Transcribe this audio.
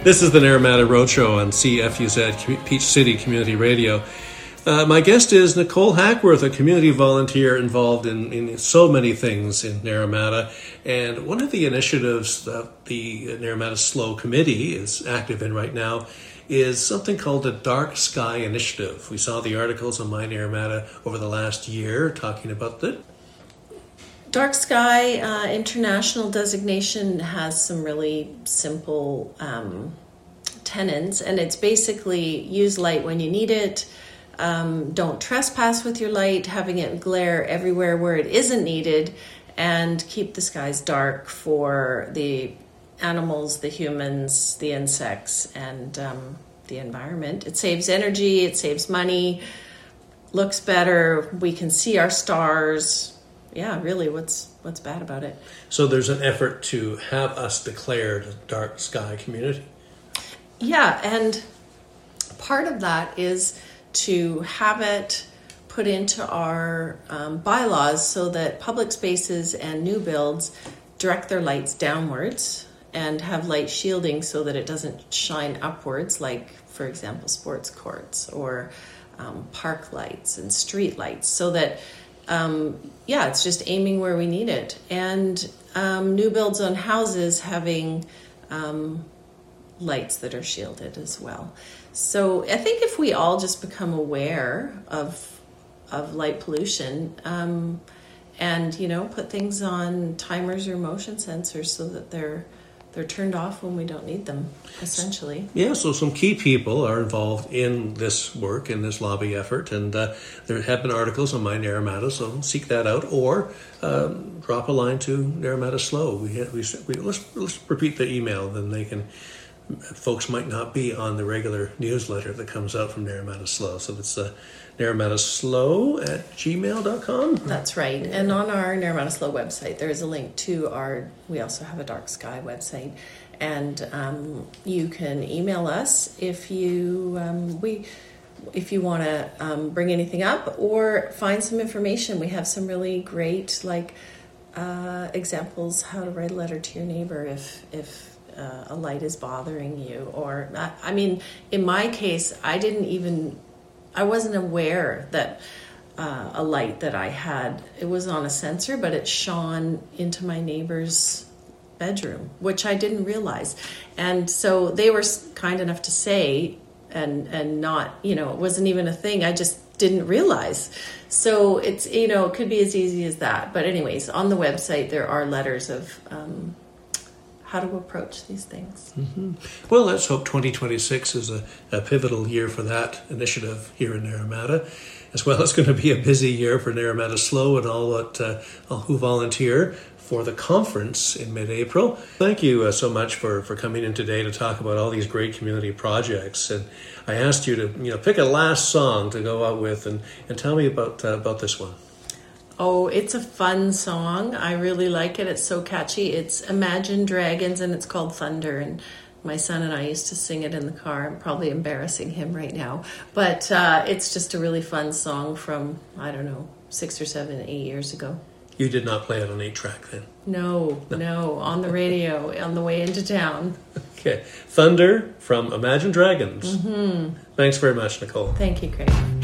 This is the Naramata Roadshow on CFUZ, Peach City Community Radio. My guest is Nicole Hackworth, a community volunteer involved in so many things in Naramata. And one of the initiatives that the Naramata SLO Committee is active in right now is something called the Dark Sky Initiative. We saw the articles on My Naramata over the last year talking about it. Dark Sky International designation has some really simple tenets, and it's basically use light when you need it, don't trespass with your light, having it glare everywhere where it isn't needed, and keep the skies dark for the animals, the humans, the insects, and the environment. It saves energy, it saves money, looks better, we can see our stars. Yeah, really, what's bad about it? So there's an effort to have us declared a dark sky community. Yeah, and part of that is to have it put into our bylaws so that public spaces and new builds direct their lights downwards and have light shielding so that it doesn't shine upwards, like, for example, sports courts or park lights and street lights, so that it's just aiming where we need it. And new builds on houses having lights that are shielded as well. So I think if we all just become aware of light pollution and, put things on timers or motion sensors so that they're turned off when we don't need them, essentially. Yeah, so some key people are involved in this work, in this lobby effort, and there have been articles on My Naramata, so seek that out, or drop a line to Naramata SLO. Let's repeat the email, then they can. Folks might not be on the regular newsletter that comes out from Naramata SLO, so it's naramataslo@gmail.com. That's right. And on our Naramata SLO website, there is a link to we also have a Dark Sky website. And you can email us if you want to bring anything up or find some information. We have some really great examples how to write a letter to your neighbor if a light is bothering you. Or, in my case, I wasn't aware that a light that I had, it was on a sensor, but it shone into my neighbor's bedroom, which I didn't realize. And so they were kind enough to say, and not, it wasn't even a thing. I just didn't realize. So it's, it could be as easy as that. But anyways, on the website, there are letters of how to approach these things. Mm-hmm. Well, let's hope 2026 is a pivotal year for that initiative here in Naramata. As well, it's going to be a busy year for Naramata SLO and all who volunteer for the conference in mid-April. Thank you so much for coming in today to talk about all these great community projects. And I asked you to pick a last song to go out with and tell me about this one. Oh, it's a fun song. I really like it. It's so catchy. It's Imagine Dragons, and it's called Thunder. And my son and I used to sing it in the car. I'm probably embarrassing him right now. But it's just a really fun song from, 6 or 7, 8 years ago. You did not play it on 8-track then? No, on the radio on the way into town. Okay. Thunder from Imagine Dragons. Mm-hmm. Thanks very much, Nicole. Thank you, Craig.